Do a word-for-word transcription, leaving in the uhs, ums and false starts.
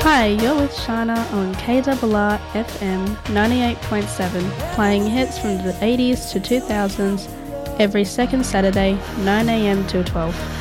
Hi, you're with Shana on K R R F M ninety-eight point seven, playing hits from the eighties to two thousands every second Saturday, nine a m till twelve.